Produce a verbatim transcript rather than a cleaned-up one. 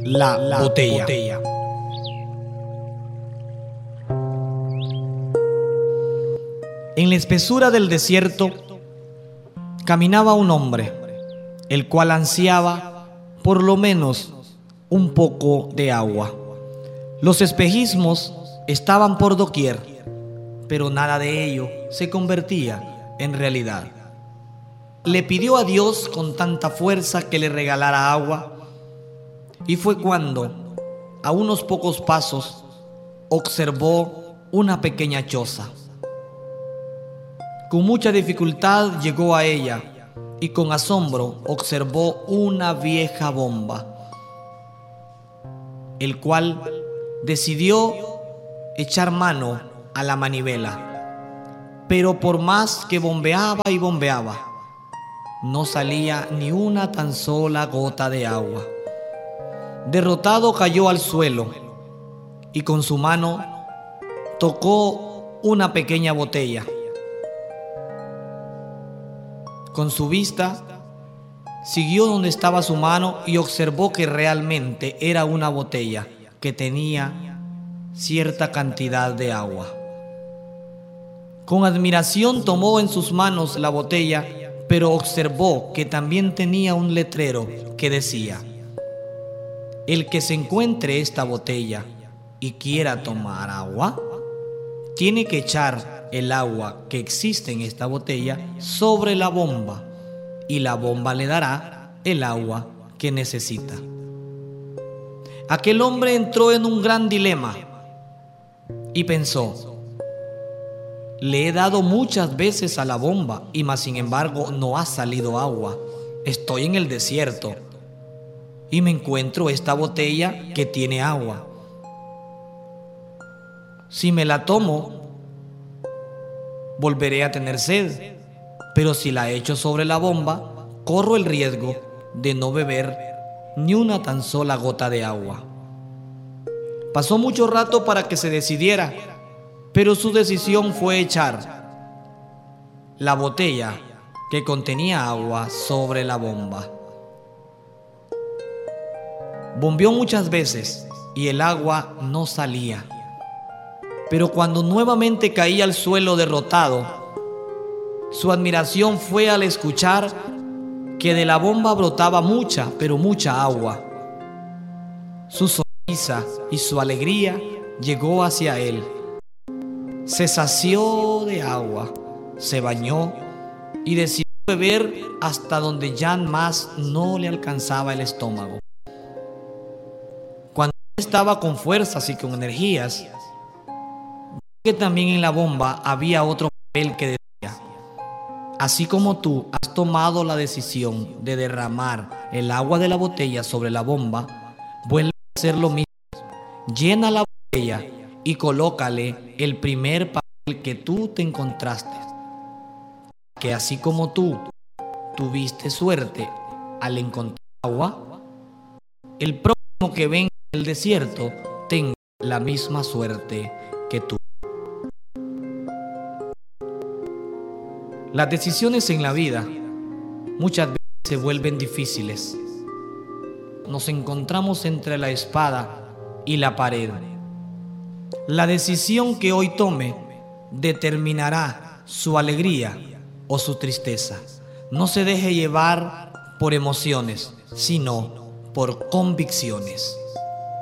La, la botella. botella. En la espesura del desierto caminaba un hombre, el cual ansiaba por lo menos un poco de agua. Los espejismos estaban por doquier, pero nada de ello se convertía en realidad. Le pidió a Dios con tanta fuerza que le regalara agua, y fue cuando, a unos pocos pasos, observó una pequeña choza. Con mucha dificultad llegó a ella y con asombro observó una vieja bomba, el cual decidió echar mano a la manivela, pero por más que bombeaba y bombeaba, no salía ni una tan sola gota de agua. Derrotado cayó al suelo y con su mano tocó una pequeña botella. Con su vista siguió donde estaba su mano y observó que realmente era una botella que tenía cierta cantidad de agua. Con admiración tomó en sus manos la botella, pero observó que también tenía un letrero que decía: el que se encuentre esta botella y quiera tomar agua, tiene que echar el agua que existe en esta botella sobre la bomba, y la bomba le dará el agua que necesita. Aquel hombre entró en un gran dilema y pensó: le he dado muchas veces a la bomba y más sin embargo no ha salido agua. Estoy en el desierto y me encuentro esta botella que tiene agua. Si me la tomo, volveré a tener sed, pero si la echo sobre la bomba, corro el riesgo de no beber ni una tan sola gota de agua. Pasó mucho rato para que se decidiera, pero su decisión fue echar la botella que contenía agua sobre la bomba. Bombeó muchas veces y el agua no salía. Pero cuando nuevamente caía al suelo derrotado, su admiración fue al escuchar que de la bomba brotaba mucha, pero mucha agua. Su sonrisa y su alegría llegó hacia él. Se sació de agua, se bañó y decidió beber hasta donde ya más no le alcanzaba el estómago. Cuando estaba con fuerzas y con energías, que también en la bomba había otro papel que decía: así como tú has tomado la decisión de derramar el agua de la botella sobre la bomba, vuelve a hacer lo mismo. Llena la botella y colócale el primer papel que tú te encontraste, que así como tú tuviste suerte al encontrar agua, el próximo que venga del desierto tenga la misma suerte que tú. Las decisiones en la vida muchas veces se vuelven difíciles. Nos encontramos entre la espada y la pared. La decisión que hoy tome determinará su alegría o su tristeza. No se deje llevar por emociones, sino por convicciones.